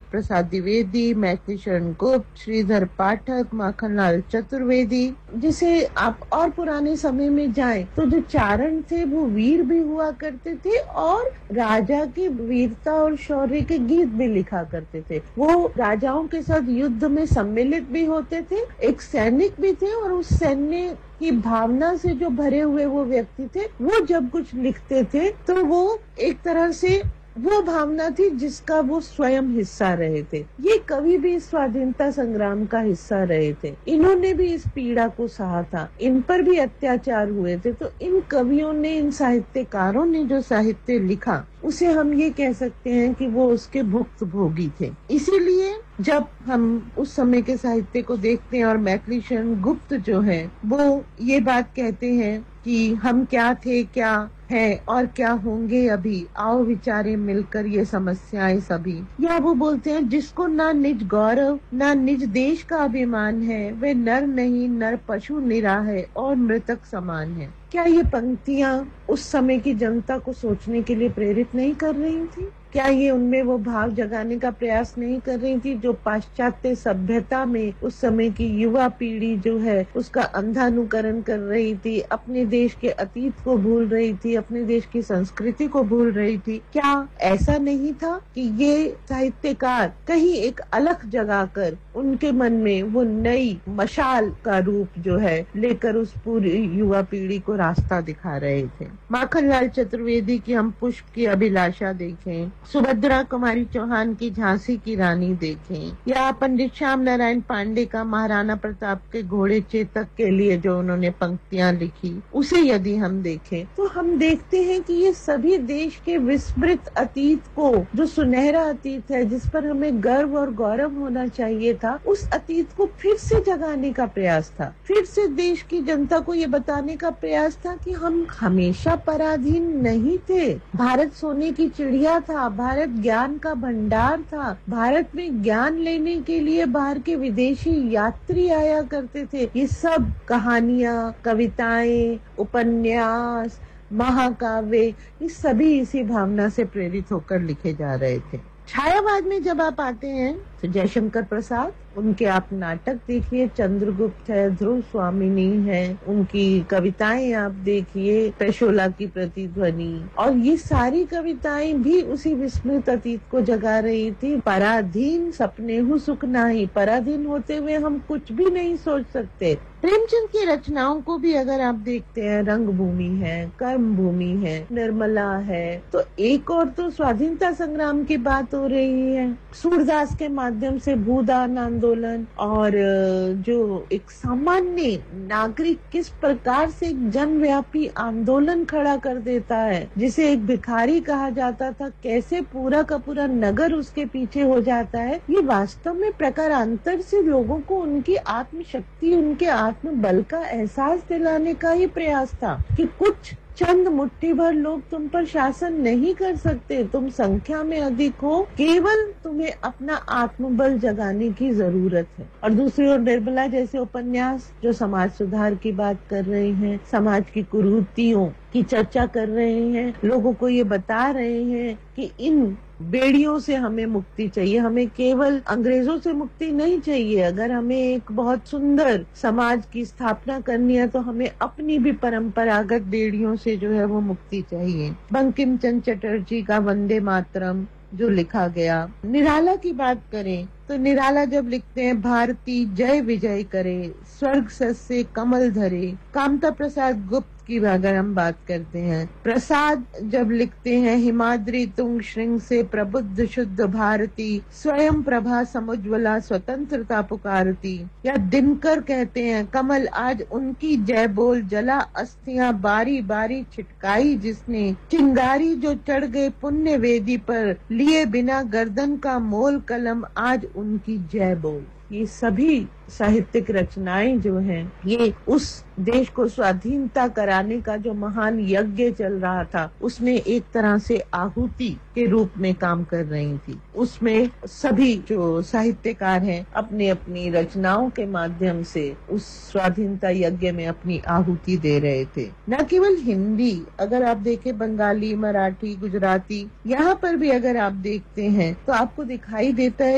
प्रसाद द्विवेदी, मैथिली शरण गुप्त, श्रीधर पाठक, माखनलाल चतुर्वेदी, जिसे आप और पुराने समय में जाएं तो जो चारण थे वो वीर भी हुआ करते थे और राजा की वीरता और शौर्य के गीत भी लिखा करते थे। वो राजाओं के साथ युद्ध में सम्मिलित भी होते थे, एक सैनिक भी थे और उस सैन्य की भावना से जो भरे हुए वो व्यक्ति थे, वो जब कुछ लिखते थे तो वो एक तरह से वो भावना थी जिसका वो स्वयं हिस्सा रहे थे। ये कवि भी स्वाधीनता संग्राम का हिस्सा रहे थे, इन्होंने भी इस पीड़ा को सहा था, इन पर भी अत्याचार हुए थे। तो इन कवियों ने, इन साहित्यकारों ने जो साहित्य लिखा उसे हम ये कह सकते हैं कि वो उसके भुक्त भोगी थे। इसीलिए जब हम उस समय के साहित्य को देखते हैं और मैथिली शरण गुप्त जो है वो ये बात कहते हैं कि हम क्या थे, क्या है और क्या होंगे अभी, आओ विचारे मिलकर ये समस्याएं सभी। या वो बोलते हैं जिसको ना निज गौरव ना निज देश का अभिमान है, वे नर नहीं नर पशु निरा है और मृतक समान है। क्या ये पंक्तियां उस समय की जनता को सोचने के लिए प्रेरित नहीं कर रही थी? क्या ये उनमें वो भाव जगाने का प्रयास नहीं कर रही थी जो पाश्चात्य सभ्यता में उस समय की युवा पीढ़ी जो है उसका अंधानुकरण कर रही थी, अपने देश के अतीत को भूल रही थी, अपने देश की संस्कृति को भूल रही थी? क्या ऐसा नहीं था कि ये साहित्यकार कहीं एक अलख जगाकर उनके मन में वो नई मशाल का रूप जो है लेकर उस पूरी युवा पीढ़ी को रास्ता दिखा रहे थे? माखनलाल चतुर्वेदी की हम पुष्प की अभिलाषा देखें, सुभद्रा कुमारी चौहान की झांसी की रानी देखें, या पंडित श्याम नारायण पांडे का महाराणा प्रताप के घोड़े चेतक के लिए जो उन्होंने पंक्तियां लिखी, उसे यदि हम देखें तो हम देखते हैं कि ये सभी देश के विस्मृत अतीत को, जो सुनहरा अतीत है जिस पर हमें गर्व और गौरव होना चाहिए था, उस अतीत को फिर से जगाने का प्रयास था। फिर से देश की जनता को ये बताने का प्रयास था कि हम हमेशा पराधीन नहीं थे। भारत सोने की चिड़िया था, भारत ज्ञान का भंडार था, भारत में ज्ञान लेने के लिए बाहर के विदेशी यात्री आया करते थे। ये सब कहानियां, कविताएं, उपन्यास, महाकाव्य, ये सभी इसी भावना से प्रेरित होकर लिखे जा रहे थे। छायावाद में जब आप आते हैं तो जयशंकर प्रसाद, उनके आप नाटक देखिए, चंद्रगुप्त है, ध्रुव स्वामिनी है, उनकी कविताएं आप देखिए, पेशोला की प्रतिध्वनि, और ये सारी कविताएं भी उसी विस्मृत अतीत को जगा रही थी। पराधीन सपने हूँ सुख नाही, पराधीन होते हुए हम कुछ भी नहीं सोच सकते। प्रेमचंद की रचनाओं को भी अगर आप देखते हैं, रंगभूमि है, कर्म भूमि है, निर्मला है, तो एक और तो स्वाधीनता संग्राम की बात हो रही है, सूरदास के माध्यम से भूदान आंदोलन, और जो एक सामान्य नागरिक किस प्रकार से एक जनव्यापी आंदोलन खड़ा कर देता है, जिसे एक भिखारी कहा जाता था, कैसे पूरा का पूरा नगर उसके पीछे हो जाता है। ये वास्तव में प्रकारांतर से लोगों को उनकी आत्मशक्ति, उनके आत्मबल का एहसास दिलाने का ही प्रयास था कि कुछ चंद मुट्ठी भर लोग तुम पर शासन नहीं कर सकते, तुम संख्या में अधिक हो, केवल तुम्हें अपना आत्मबल जगाने की जरूरत है। और दूसरी ओर निर्मला जैसे उपन्यास जो समाज सुधार की बात कर रहे हैं, समाज की कुरीतियों की चर्चा कर रहे हैं, लोगों को ये बता रहे हैं कि इन बेड़ियों से हमें मुक्ति चाहिए, हमें केवल अंग्रेजों से मुक्ति नहीं चाहिए। अगर हमें एक बहुत सुंदर समाज की स्थापना करनी है तो हमें अपनी भी परंपरागत बेड़ियों से जो है वो मुक्ति चाहिए। बंकिम चंद्र चटर्जी का वंदे मातरम जो लिखा गया। निराला की बात करें तो निराला जब लिखते हैं, भारती जय विजय करे, स्वर्ग से कमल धरे। कामता प्रसाद गुप्त की अगर हम बात करते हैं, प्रसाद जब लिखते हैं, हिमाद्री तुंग श्रृंग से प्रबुद्ध शुद्ध भारती, स्वयं प्रभा समुज्वला स्वतंत्रता पुकारती। या दिनकर कहते हैं, कमल आज उनकी जय बोल, जला अस्थियां बारी बारी छिटकाई जिसने, चिंगारी जो चढ़ गए पुण्य वेदी पर, लिए बिना गर्दन का मोल कलम आज उनकी जय बोल। ये सभी साहित्यिक रचनाएं जो हैं, ये उस देश को स्वाधीनता कराने का जो महान यज्ञ चल रहा था उसमें एक तरह से आहुति के रूप में काम कर रही थी। उसमें सभी जो साहित्यकार हैं अपनी अपनी रचनाओं के माध्यम से उस स्वाधीनता यज्ञ में अपनी आहुति दे रहे थे। न केवल हिंदी, अगर आप देखें बंगाली, मराठी, गुजराती, यहाँ पर भी अगर आप देखते हैं तो आपको दिखाई देता है